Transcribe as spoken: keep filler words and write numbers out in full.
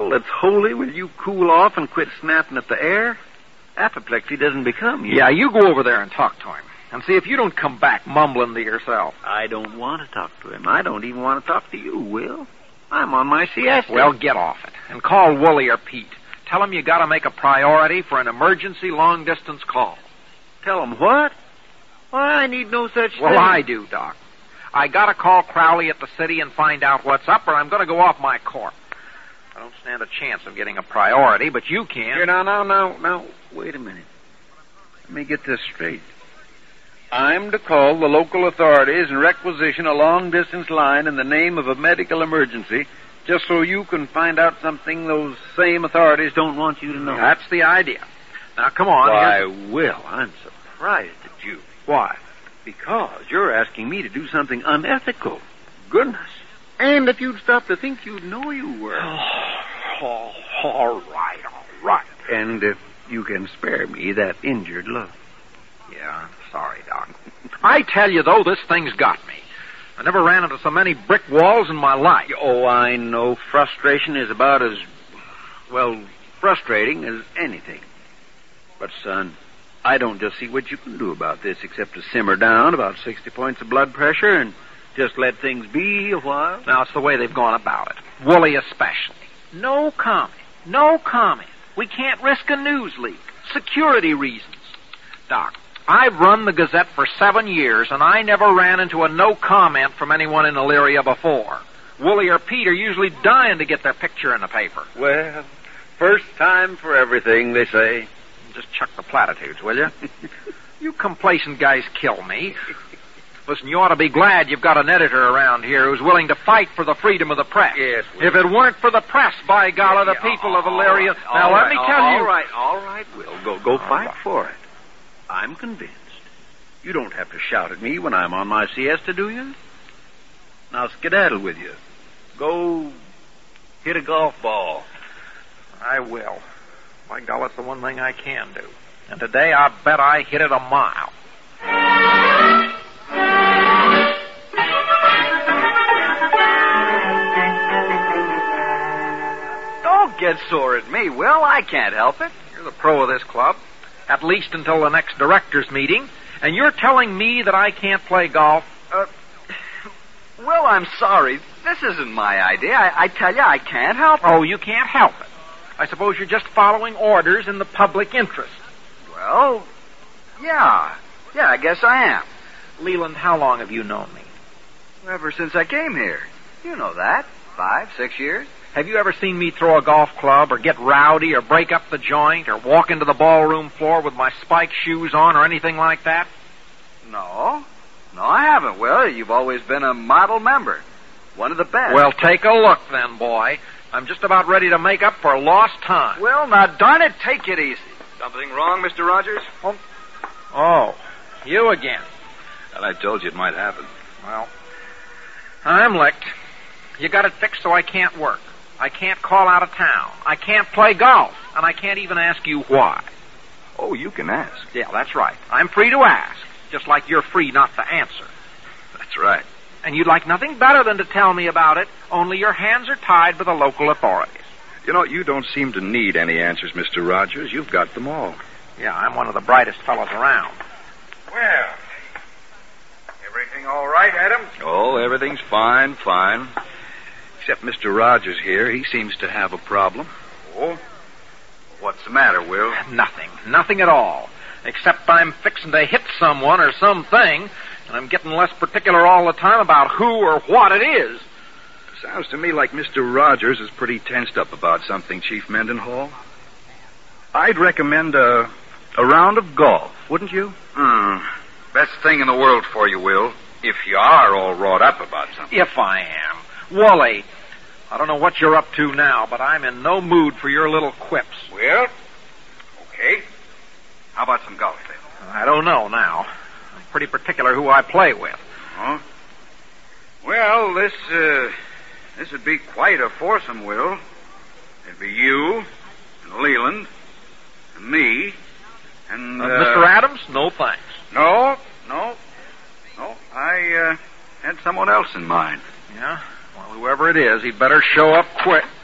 That's holy. Will you cool off and quit snapping at the air? Apoplexy doesn't become you. Yeah, you go over there and talk to him. And see if you don't come back mumbling to yourself. I don't want to talk to him. I don't even want to talk to you, Will. I'm on my siesta. Well, get off it. And call Wooly or Pete. Tell them you got to make a priority for an emergency long-distance call. Tell them what? Why, I need no such well, thing. Well, I do, Doc. I got to call Crowley at the city and find out what's up, or I'm going to go off my corp. I don't stand a chance of getting a priority, but you can. Here, now, now, now, now, wait a minute. Let me get this straight. I'm to call the local authorities and requisition a long-distance line in the name of a medical emergency just so you can find out something those same authorities don't want you to know. That's the idea. Now, come on. Why, here's... Will, I'm surprised at you. Why? Because you're asking me to do something unethical. Goodness. And if you'd stop to think, you'd know you were. Oh, all right, all right. And if you can spare me that injured love. Yeah, sorry, Doc. I tell you, though, this thing's got me. I never ran into so many brick walls in my life. Oh, I know. Frustration is about as, well, frustrating as anything. But, son, I don't just see what you can do about this except to simmer down about sixty points of blood pressure and just let things be a while. Now, it's the way they've gone about it. Wooly especially. No comment. No comment. We can't risk a news leak. Security reasons. Doc, I've run the Gazette for seven years, and I never ran into a no comment from anyone in Elyria before. Wooly or Pete are usually dying to get their picture in the paper. Well, first time for everything, they say. Just chuck the platitudes, will you? You complacent guys kill me. Listen, you ought to be glad you've got an editor around here who's willing to fight for the freedom of the press. Yes, Will. If it weren't for the press, by golly, the yeah, people all, of Elyria... All now, right, let me all, tell you... All right, all right, Will. Go, go fight right. for it. I'm convinced. You don't have to shout at me when I'm on my siesta, do you? Now skedaddle with you. Go hit a golf ball. I will. By golly, it's the one thing I can do. And today I bet I hit it a mile. Don't get sore at me, Will. I can't help it. You're the pro of this club, at least until the next directors' meeting, and you're telling me that I can't play golf? Uh, Will, I'm sorry. This isn't my idea. I, I tell you, I can't help it. Oh, you can't help it. I suppose you're just following orders in the public interest. Well, yeah. Yeah, I guess I am. Leland, how long have you known me? Ever since I came here. You know that. Five, six years. Have you ever seen me throw a golf club or get rowdy or break up the joint or walk into the ballroom floor with my spike shoes on or anything like that? No. No, I haven't, Will. You've always been a model member. One of the best. Well, take a look then, boy. I'm just about ready to make up for lost time. Well, now, darn it, take it easy. Something wrong, Mister Rogers? Oh, oh you again. Well, I told you it might happen. Well, I'm licked. You got it fixed so I can't work. I can't call out of town. I can't play golf. And I can't even ask you why. Oh, you can ask. Yeah, that's right. I'm free to ask, just like you're free not to answer. That's right. And you'd like nothing better than to tell me about it, only your hands are tied by the local authorities. You know, you don't seem to need any answers, Mister Rogers. You've got them all. Yeah, I'm one of the brightest fellows around. Well, everything all right, Adams? Oh, everything's fine, fine. Except Mister Rogers here. He seems to have a problem. Oh? What's the matter, Will? Nothing. Nothing at all. Except I'm fixing to hit someone or something, and I'm getting less particular all the time about who or what it is. Sounds to me like Mister Rogers is pretty tensed up about something, Chief Mendenhall. I'd recommend a, a round of golf, wouldn't you? Hmm. Best thing in the world for you, Will, if you are all wrought up about something. If I am. Wooly, I don't know what you're up to now, but I'm in no mood for your little quips. Well, okay. How about some golf, then? I don't know now. I'm pretty particular who I play with. Huh? Well, this, uh, this would be quite a foursome, Will. It'd be you, and Leland, and me, and, uh... uh Mister Adams? No, thanks. No, no, no. I, uh, had someone else in mind. Yeah? Well, whoever it is, he'd better show up quick.